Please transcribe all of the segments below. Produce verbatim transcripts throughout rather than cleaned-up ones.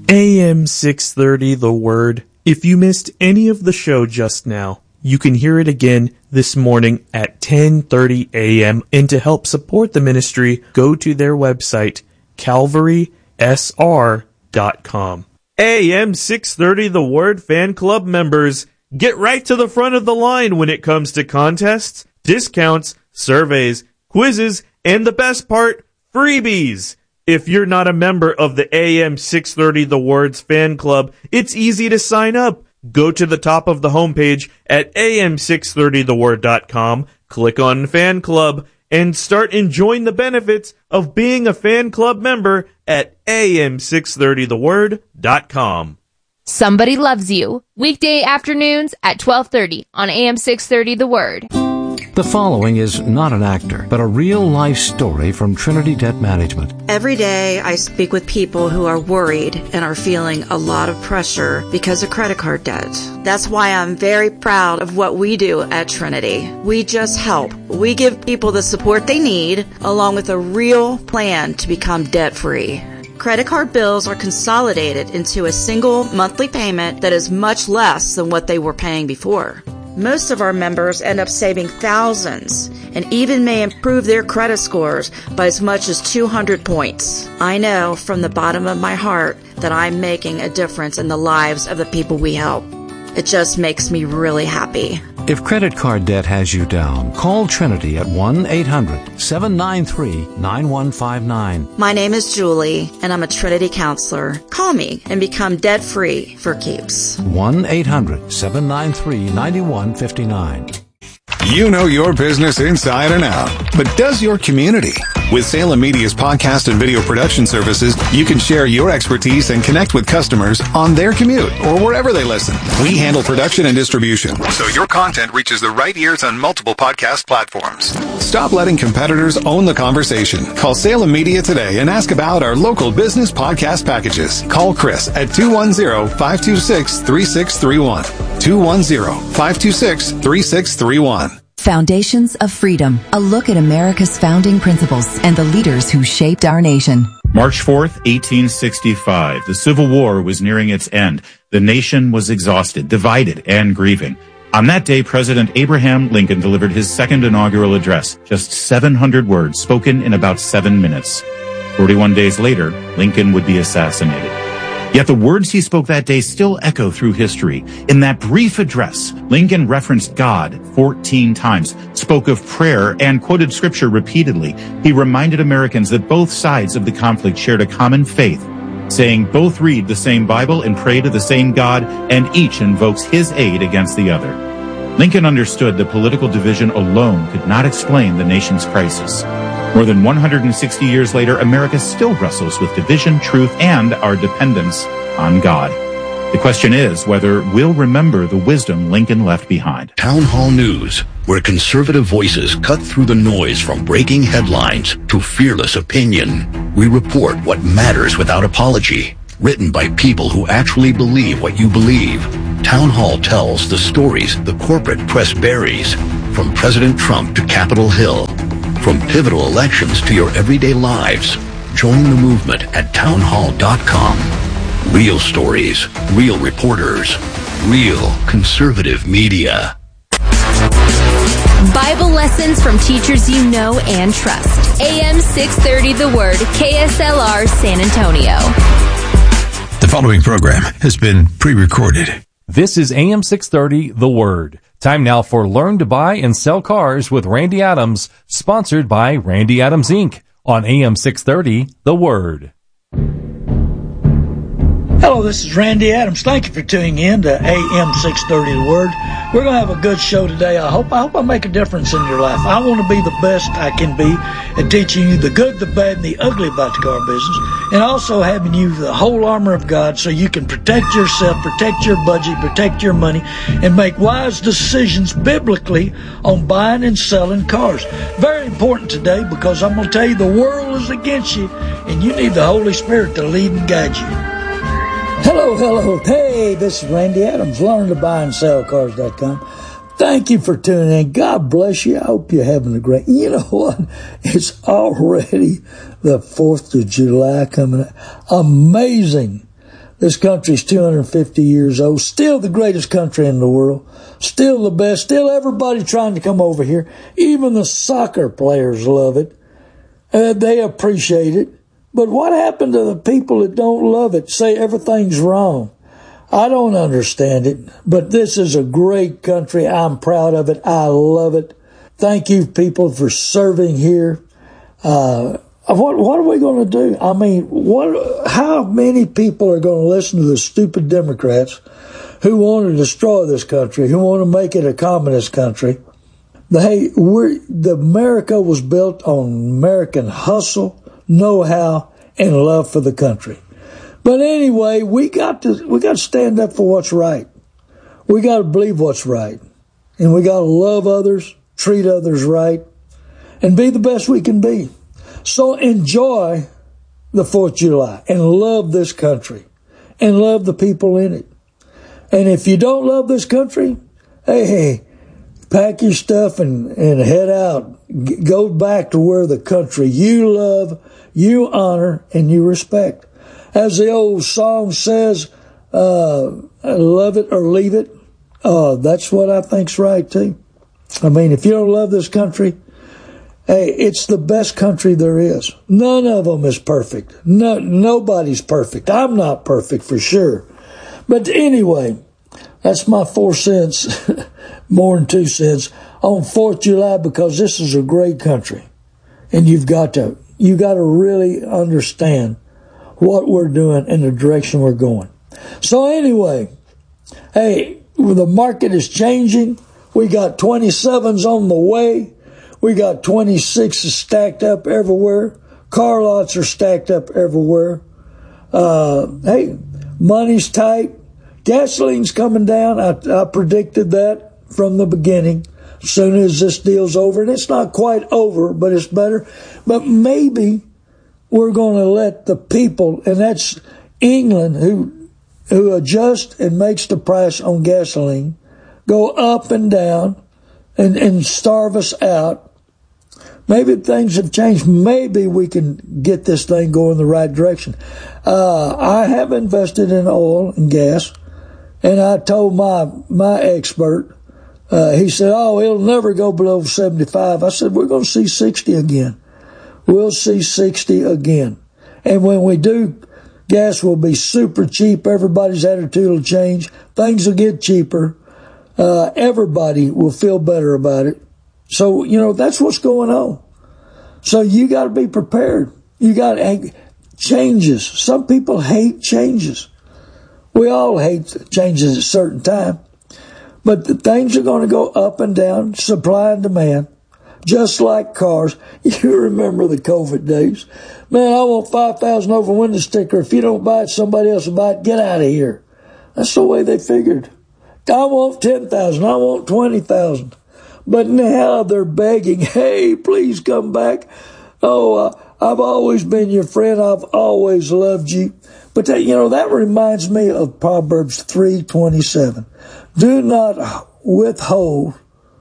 A M six thirty, The Word. If you missed any of the show just now, you can hear it again this morning at ten thirty a.m. And to help support the ministry, go to their website, calvary s r dot com. A M six thirty, The Word fan club members, get right to the front of the line when it comes to contests, discounts, surveys, quizzes, and the best part, freebies. If you're not a member of the A M six thirty The Word's fan club, it's easy to sign up. Go to the top of the homepage at a m six thirty the word dot com, click on Fan Club, and start enjoying the benefits of being a fan club member at a m six thirty the word dot com. Somebody Loves You, weekday afternoons at twelve thirty on A M six thirty The Word. The following is not an actor, but a real-life story from Trinity Debt Management. Every day I speak with people who are worried and are feeling a lot of pressure because of credit card debt. That's why I'm very proud of what we do at Trinity. We just help. We give people the support they need, along with a real plan to become debt-free. Credit card bills are consolidated into a single monthly payment that is much less than what they were paying before. Most of our members end up saving thousands and even may improve their credit scores by as much as two hundred points. I know from the bottom of my heart that I'm making a difference in the lives of the people we help. It just makes me really happy. If credit card debt has you down, call Trinity at one eight hundred seven nine three nine one five nine. My name is Julie, and I'm a Trinity counselor. Call me and become debt-free for keeps. one eight hundred seven nine three nine one five nine. You know your business inside and out, but does your community? With Salem Media's podcast and video production services, you can share your expertise and connect with customers on their commute or wherever they listen. We handle production and distribution, so your content reaches the right ears on multiple podcast platforms. Stop letting competitors own the conversation. Call Salem Media today and ask about our local business podcast packages. Call Chris at two one zero, five two six, three six three one. two one zero, five two six, three six three one. Foundations of Freedom, a look at America's founding principles and the leaders who shaped our nation. March fourth, eighteen sixty-five. The Civil War was nearing its end. The nation was exhausted, divided, and grieving. On that day, President Abraham Lincoln delivered his second inaugural address, just seven hundred words spoken in about seven minutes. forty-one days later, Lincoln would be assassinated. Yet the words he spoke that day still echo through history. In that brief address, Lincoln referenced God fourteen times, spoke of prayer, and quoted scripture repeatedly. He reminded Americans that both sides of the conflict shared a common faith, saying both read the same Bible and pray to the same God, and each invokes his aid against the other. Lincoln understood that political division alone could not explain the nation's crisis. More than one hundred sixty years later, America still wrestles with division, truth, and our dependence on God. The question is whether we'll remember the wisdom Lincoln left behind. Town Hall News, where conservative voices cut through the noise from breaking headlines to fearless opinion. We report what matters without apology. Written by people who actually believe what you believe. Town Hall tells the stories the corporate press buries, from President Trump to Capitol Hill. From pivotal elections to your everyday lives, join the movement at town hall dot com. Real stories, real reporters, real conservative media. Bible lessons from teachers you know and trust. A M six thirty The Word, K S L R San Antonio. The following program has been pre-recorded. This is A M six thirty The Word. Time now for Learn to Buy and Sell Cars with Randy Adams, sponsored by Randy Adams Incorporated on A M six thirty The Word. Hello, this is Randy Adams. Thank you for tuning in to A M six thirty The Word. We're going to have a good show today. I hope I hope I make a difference in your life. I want to be the best I can be at teaching you the good, the bad, and the ugly about the car business, and also having you the whole armor of God so you can protect yourself, protect your budget, protect your money, and make wise decisions biblically on buying and selling cars. Very important today because I'm going to tell you the world is against you, and you need the Holy Spirit to lead and guide you. Hello, hello. Hey, this is Randy Adams, learn to buy and sell cars dot com. Thank you for tuning in. God bless you. I hope you're having a great, you know what? It's already the fourth of July coming up. Amazing This country's two hundred fifty years old, still the greatest country in the world, still the best, still everybody trying to come over here. Even the soccer players love it. Uh, they appreciate it. But what happened to the people that don't love it, say everything's wrong? I don't understand it, but this is a great country. I'm proud of it. I love it. Thank you, people, for serving here. Uh, what what are we going to do? I mean, what? How many people are going to listen to the stupid Democrats who want to destroy this country, who want to make it a communist country? Hey, we're, the America was built on American hustle, know-how, and love for the country. But anyway, we got to we got to stand up for what's right. We got to believe what's right, and we got to love others, treat others right, and be the best we can be. So enjoy the fourth of July and love this country and love the people in it. And if you don't love this country, hey, hey, pack your stuff and, and head out. G- go back to where the country you love, you honor, and you respect. As the old song says, uh, love it or leave it. Uh, that's what I think's right, too. I mean, if you don't love this country, hey, it's the best country there is. None of them is perfect. No, nobody's perfect. I'm not perfect for sure. But anyway, that's my four cents, more than two cents, on fourth of July, because this is a great country. And you've got to, you got to really understand what we're doing and the direction we're going. So anyway, hey, the market is changing. We got twenty-sevens on the way. We got twenty-sixes stacked up everywhere. Car lots are stacked up everywhere. Uh, hey, money's tight. Gasoline's coming down. I, I predicted that from the beginning. As soon as this deal's over, and it's not quite over, but it's better. But maybe we're going to let the people, and that's England, who who adjusts and makes the price on gasoline, go up and down and, and starve us out. Maybe things have changed. Maybe we can get this thing going the right direction. Uh, I have invested in oil and gas, and I told my my expert, uh, he said, oh, it'll never go below seventy-five. I said, we're going to see sixty again. We'll see sixty again. And when we do, gas will be super cheap. Everybody's attitude will change. Things will get cheaper. Uh, everybody will feel better about it. So, you know, that's what's going on. So you got to be prepared. You got to changes. Some people hate changes. We all hate changes at a certain time. But the things are going to go up and down, supply and demand. Just like cars. You remember the COVID days. Man, I want five thousand over window sticker. If you don't buy it, somebody else will buy it. Get out of here. That's the way they figured. I want ten thousand. I want twenty thousand. But now they're begging, hey, please come back. Oh, uh, I've always been your friend. I've always loved you. But, that, you know, that reminds me of Proverbs three twenty-seven. Do not withhold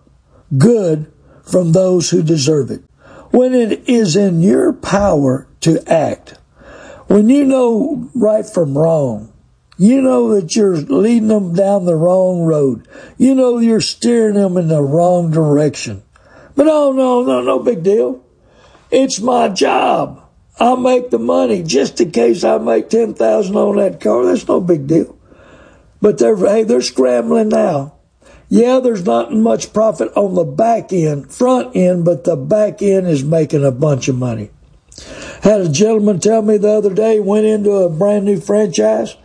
good from those who deserve it, when it is in your power to act. When you know right from wrong, you know that you're leading them down the wrong road. You know you're steering them in the wrong direction. But oh, no, no, no big deal. It's my job. I'll make the money just in case I make ten thousand dollars on that car. That's no big deal. But they're, hey, they're scrambling now. Yeah, there's not much profit on the back end, front end, but the back end is making a bunch of money. Had a gentleman tell me the other day, went into a brand new franchise.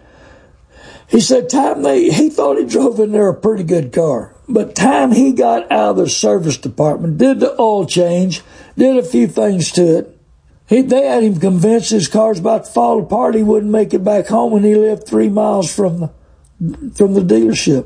He said time they, he thought he drove in there a pretty good car. But time he got out of the service department, did the oil change, did a few things to it. He, they had him convinced his car's about to fall apart. He wouldn't make it back home, and he lived three miles from the, from the dealership.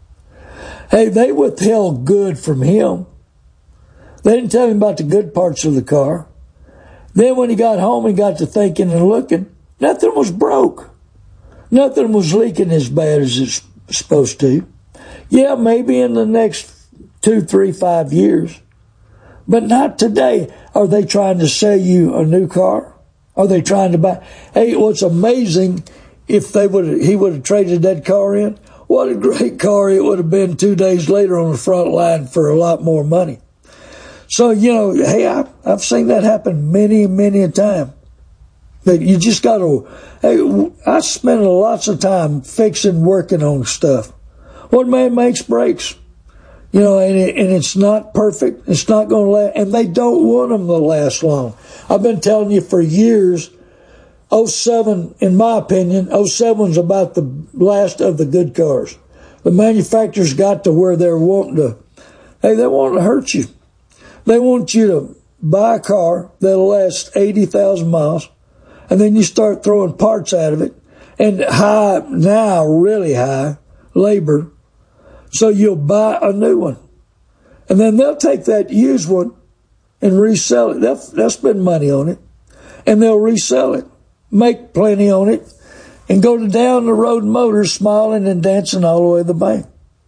Hey, they withheld good from him. They didn't tell him about the good parts of the car. Then when he got home and got to thinking and looking, nothing was broke. Nothing was leaking as bad as it's supposed to. Yeah, maybe in the next two, three, five years. But not today. Are they trying to sell you a new car? Are they trying to buy? Hey, what's amazing if they would he would have traded that car in, what a great car it would have been two days later on the front line for a lot more money. So, you know, hey, I, I've seen that happen many, many a time. But you just got to, hey, I spend lots of time fixing, working on stuff. What man makes breaks. You know, and, it, and it's not perfect. It's not going to last. And they don't want them to last long. I've been telling you for years, oh seven, in my opinion, oh seven's about the last of the good cars. The manufacturers got to where they're wanting to, hey, they want to hurt you. They want you to buy a car that'll last eighty thousand miles, and then you start throwing parts out of it, and high, now really high, labor, so you'll buy a new one. And then they'll take that used one and resell it. They'll, they'll spend money on it, and they'll resell it, make plenty on it, and go to down the road motors smiling and dancing all the way to the bank.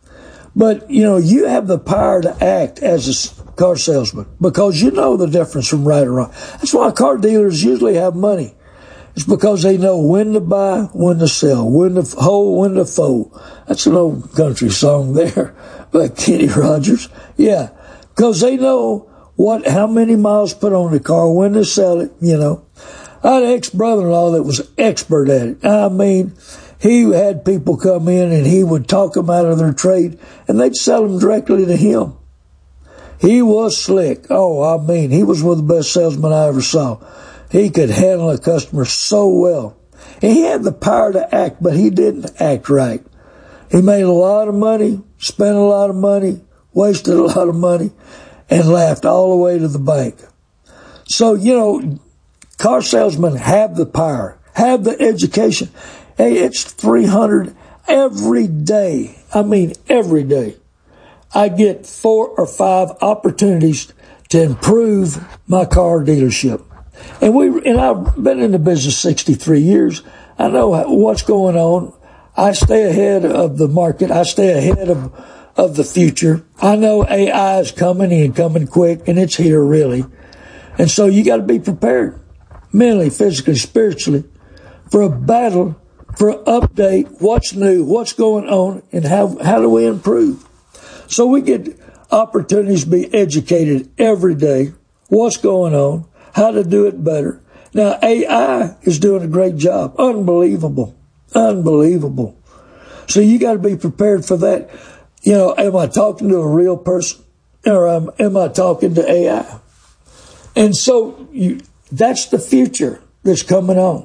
But, you know, you have the power to act as a car salesman because you know the difference from right or wrong. That's why car dealers usually have money. It's because they know when to buy, when to sell, when to hold, when to fold. That's an old country song there by Kenny Rogers. Yeah, because they know what, how many miles put on the car, when to sell it, you know. I had an ex-brother-in-law that was expert at it. I mean, he had people come in and he would talk them out of their trade and they'd sell them directly to him. He was slick. Oh, I mean, he was one of the best salesmen I ever saw. He could handle a customer so well. And he had the power to act, but he didn't act right. He made a lot of money, spent a lot of money, wasted a lot of money, and laughed all the way to the bank. So, you know, car salesmen have the power, have the education. Hey, it's three hundred every day. I mean, every day. I get four or five opportunities to improve my car dealership. And we, and I've been in the business sixty-three years. I know what's going on. I stay ahead of the market. I stay ahead of, of the future. I know A I is coming and coming quick, and it's here really. And so you got to be prepared mentally, physically, spiritually for a battle, for an update, what's new, what's going on, and how, how do we improve? So we get opportunities to be educated every day, what's going on, how to do it better. Now, A I is doing a great job. Unbelievable. Unbelievable. So you got to be prepared for that. You know, am I talking to a real person or am, am I talking to A I? And so you, that's the future that's coming on.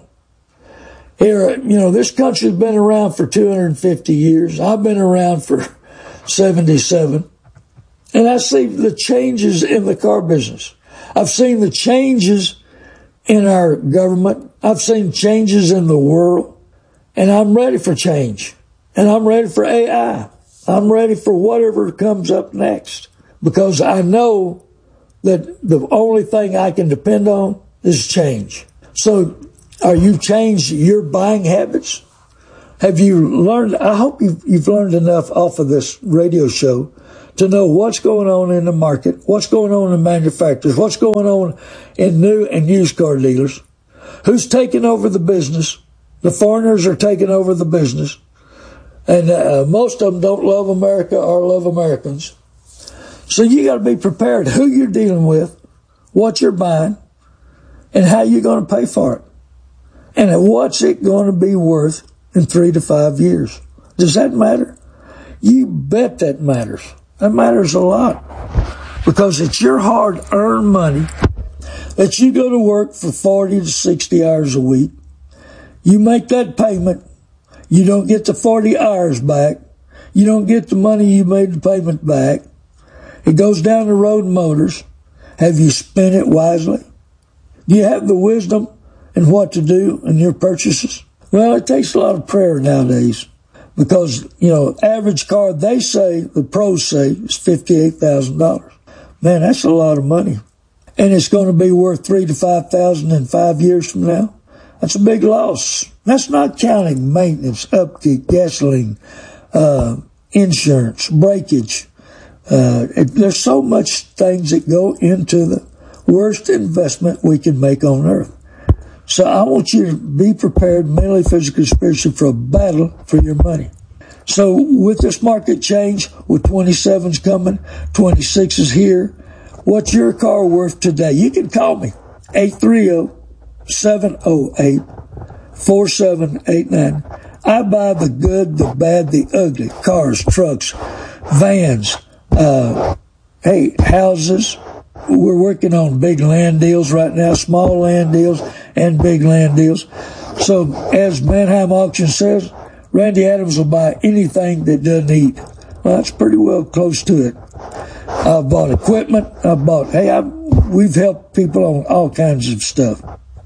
Here, you know, this country's been around for two hundred fifty years. I've been around for seventy-seven. And I see the changes in the car business. I've seen the changes in our government. I've seen changes in the world. And I'm ready for change. And I'm ready for A I. I'm ready for whatever comes up next. Because I know that the only thing I can depend on is change. So, are you changed your buying habits? Have you learned, I hope you've, you've learned enough off of this radio show to know what's going on in the market, what's going on in manufacturers, what's going on in new and used car dealers, who's taking over the business. The foreigners are taking over the business. And uh, most of them don't love America or love Americans. So you got to be prepared who you're dealing with, what you're buying, and how you're going to pay for it. And what's it going to be worth in three to five years? Does that matter? You bet that matters. That matters a lot. Because it's your hard-earned money that you go to work for forty to sixty hours a week. You make that payment. You don't get the forty hours back. You don't get the money you made the payment back. It goes down the road motors. Have you spent it wisely? Do you have the wisdom in what to do in your purchases? Well, it takes a lot of prayer nowadays because, you know, average car, they say, the pros say, is fifty-eight thousand dollars. Man, that's a lot of money. And it's going to be worth three to five thousand in five years from now. That's a big loss. That's not counting maintenance, upkeep, gasoline, uh, insurance, breakage. Uh, it, there's so much things that go into the worst investment we can make on earth. So I want you to be prepared mentally, physically, spiritually for a battle for your money. So with this market change, with twenty-sevens coming, twenty-six is here, what's your car worth today? You can call me, eight three zero, seven zero eight, four seven eight nine. I buy the good, the bad, the ugly, cars, trucks, vans, uh, hey, houses. We're working on big land deals right now, small land deals and big land deals. So as Manheim Auction says, Randy Adams will buy anything that doesn't eat. Well, that's pretty well close to it. I've bought equipment. I've bought, hey, I've, we've helped people on all kinds of stuff.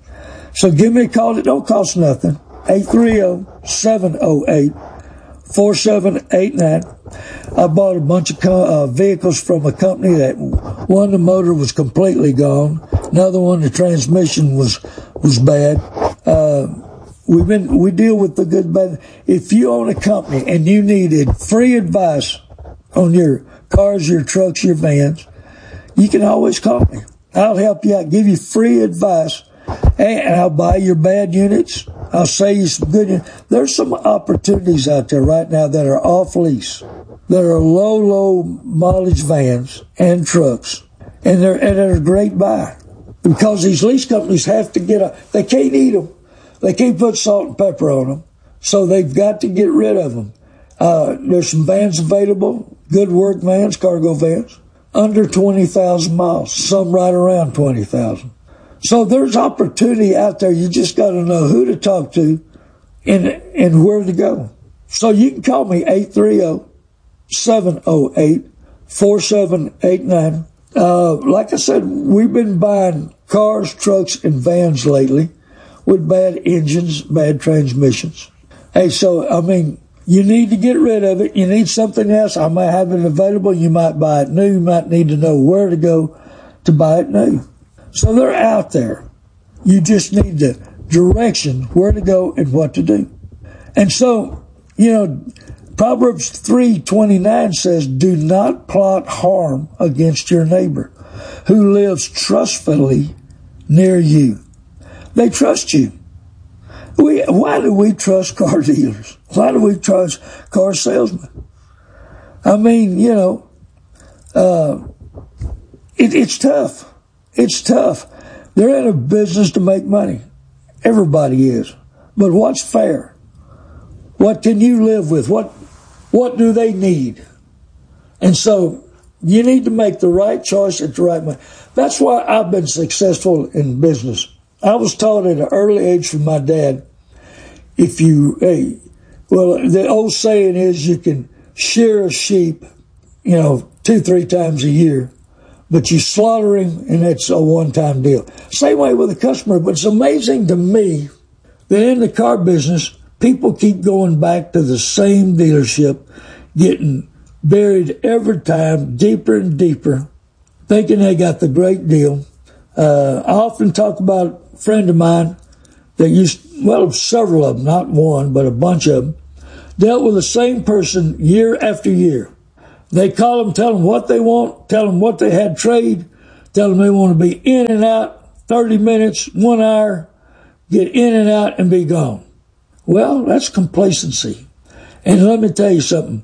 So give me a call. It don't cost nothing. eight three zero, seven zero eight, four seven eight nine. I bought a bunch of co- uh, vehicles from a company that one, the motor was completely gone. Another one, the transmission was, was bad. Uh, We've been, we deal with the good, bad. If you own a company and you needed free advice on your cars, your trucks, your vans, you can always call me. I'll help you out, give you free advice, and I'll buy your bad units. I'll sell you some good units. There's some opportunities out there right now that are off lease, that are low, low mileage vans and trucks, and they're, and they're a great buy because these lease companies have to get a, they can't eat them. They can't put salt and pepper on them, so they've got to get rid of them. Uh, there's some vans available, good work vans, cargo vans, under twenty thousand miles, some right around twenty thousand. So there's opportunity out there. You just got to know who to talk to and, and where to go. So you can call me, eight three zero, seven zero eight, four seven eight nine. Uh, like I said, we've been buying cars, trucks, and vans lately, with bad engines, bad transmissions. Hey, so, I mean, you need to get rid of it. You need something else. I might have it available. You might buy it new. You might need to know where to go to buy it new. So they're out there. You just need the direction, where to go and what to do. And so, you know, Proverbs three twenty-nine says, do not plot harm against your neighbor who lives trustfully near you. They trust you. We, why do we trust car dealers? Why do we trust car salesmen? I mean, you know, uh, it, it's tough. It's tough. They're in a business to make money. Everybody is. But what's fair? What can you live with? What, what do they need? And so you need to make the right choice at the right moment. That's why I've been successful in business. I was taught at an early age from my dad, if you, hey, well, the old saying is you can shear a sheep, you know, two, three times a year, but you slaughter him and it's a one-time deal. Same way with a customer, but it's amazing to me that in the car business, people keep going back to the same dealership, getting buried every time, deeper and deeper, thinking they got the great deal. Uh, I often talk about a friend of mine that used, well, several of them, not one, but a bunch of them, dealt with the same person year after year. They call them, tell them what they want, tell them what they had trade, tell them they want to be in and out, thirty minutes, one hour, get in and out and be gone. Well, that's complacency. And let me tell you something,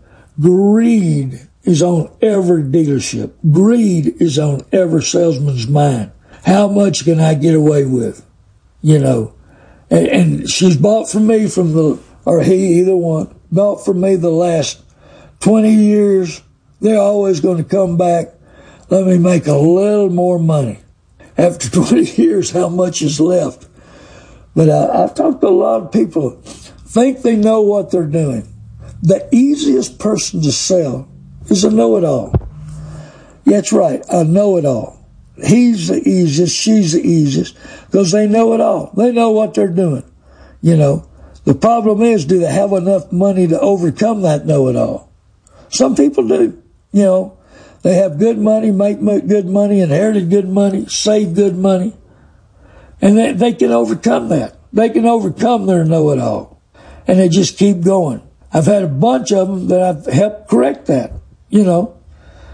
greed is on every dealership. Greed is on every salesman's mind. How much can I get away with? You know, and, and she's bought from me from the, or he, either one, bought from me the last twenty years. They're always going to come back. Let me make a little more money. After twenty years, how much is left? But I, I've talked to a lot of people think they know what they're doing. The easiest person to sell is a know-it-all. Yeah, that's right, a know-it-all. He's the easiest, she's the easiest, because they know it all. They know what they're doing. You know, the problem is, do they have enough money to overcome that know-it-all? Some people do. You know, they have good money, make good money, inherited good money, save good money, and they, they can overcome that. They can overcome their know-it-all, and they just keep going. I've had a bunch of them that I've helped correct that, you know,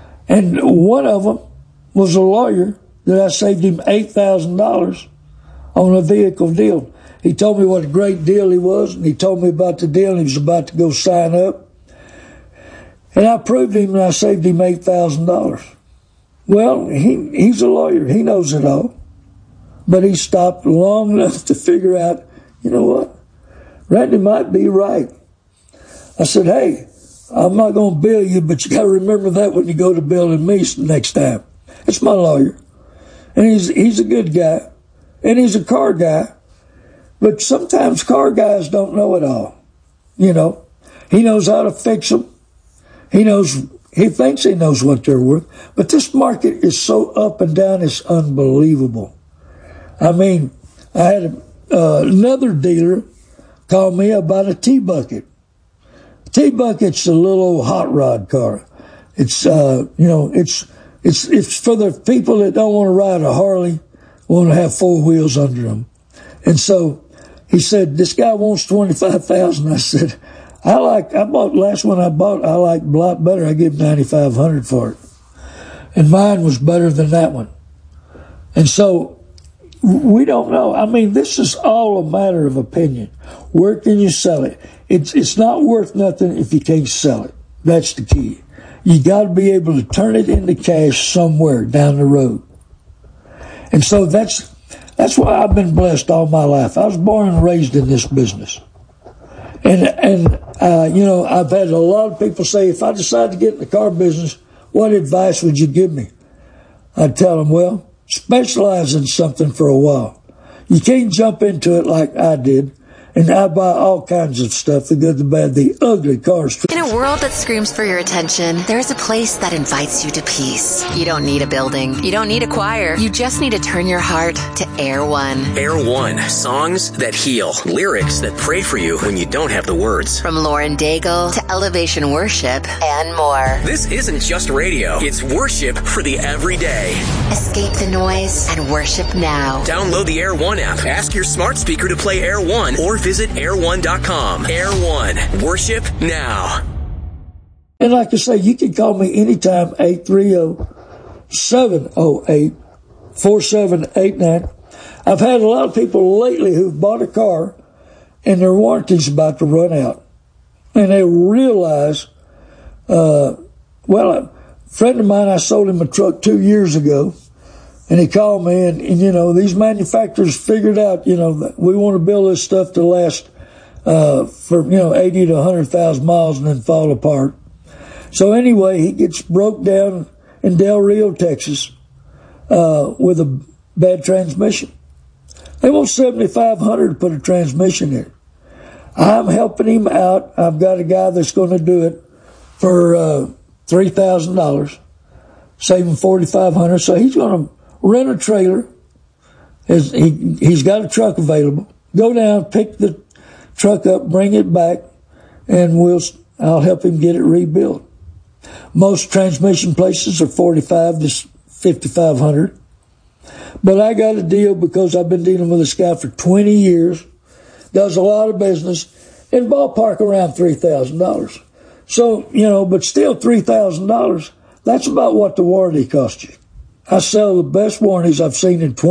and one of them was a lawyer that I saved him eight thousand dollars on a vehicle deal. He told me what a great deal he was, and he told me about the deal, and he was about to go sign up. And I proved him, and I saved him eight thousand dollars. Well, he he's a lawyer. He knows it all. But he stopped long enough to figure out, you know what? Randy might be right. I said, hey, I'm not going to bill you, but you got to remember that when you go to billing me next time. It's my lawyer. And he's he's a good guy. And he's a car guy. But sometimes car guys don't know it all. You know, he knows how to fix them. He knows, he thinks he knows what they're worth. But this market is so up and down, it's unbelievable. I mean, I had a, uh, another dealer call me about a T-Bucket. T-Bucket's a little old hot rod car. It's, uh, you know, it's, it's, it's for the people that don't want to ride a Harley, want to have four wheels under them. And so he said, this guy wants twenty-five thousand dollars. I said, I like, I bought, last one I bought, I liked a lot better. I gave ninety-five hundred dollars for it. And mine was better than that one. And so we don't know. I mean, this is all a matter of opinion. Where can you sell it? It's, it's not worth nothing if you can't sell it. That's the key. You got to be able to turn it into cash somewhere down the road. And so that's, that's why I've been blessed all my life. I was born and raised in this business. And, and, uh, you know, I've had a lot of people say, if I decide to get in the car business, what advice would you give me? I'd tell them, well, specialize in something for a while. You can't jump into it like I did. And I buy all kinds of stuff, the good, the bad, the ugly cars. In a world that screams for your attention, there's a place that invites you to peace. You don't need a building. You don't need a choir. You just need to turn your heart to Air One. Air One. Songs that heal. Lyrics that pray for you when you don't have the words. From Lauren Daigle to Elevation Worship and more. This isn't just radio. It's worship for the everyday. Escape the noise and worship now. Download the Air One app. Ask your smart speaker to play Air One or visit air one dot com. Air One. Worship now. And like I say, you can call me anytime, eight three zero, seven zero eight, four seven eight nine. I've had a lot of people lately who've bought a car and their warranty's about to run out. And they realize, uh, well, a friend of mine, I sold him a truck two years ago. And he called me, and, and, you know, these manufacturers figured out, you know, that we want to build this stuff to last uh, for, you know, eighty to one hundred thousand miles and then fall apart. So anyway, he gets broke down in Del Rio, Texas, uh, with a bad transmission. They want seventy-five hundred dollars to put a transmission in. I'm helping him out. I've got a guy that's going to do it for uh, three thousand dollars, saving forty-five hundred dollars. So he's going to rent a trailer. His, he, he's got a truck available. Go down, pick the truck up, bring it back, and we'll, I'll help him get it rebuilt. Most transmission places are forty-five to fifty-five hundred. But I got a deal because I've been dealing with this guy for twenty years, does a lot of business, in ballpark around three thousand dollars. So, you know, but still three thousand dollars, that's about what the warranty cost you. I sell the best warranties I've seen in twenty